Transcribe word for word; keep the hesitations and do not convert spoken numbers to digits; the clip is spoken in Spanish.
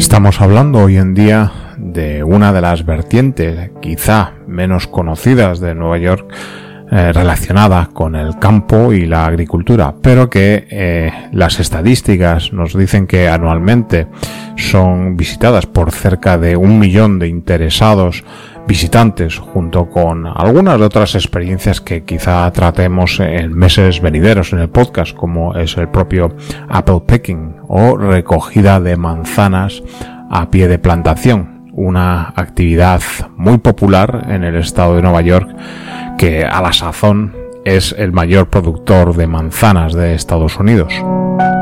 Estamos hablando hoy en día de una de las vertientes quizá menos conocidas de Nueva York eh, relacionada con el campo y la agricultura, pero que eh, las estadísticas nos dicen que anualmente son visitadas por cerca de un millón de interesados visitantes, junto con algunas de otras experiencias que quizá tratemos en meses venideros en el podcast, como es el propio apple picking o recogida de manzanas a pie de plantación, una actividad muy popular en el estado de Nueva York, que a la sazón es el mayor productor de manzanas de Estados Unidos.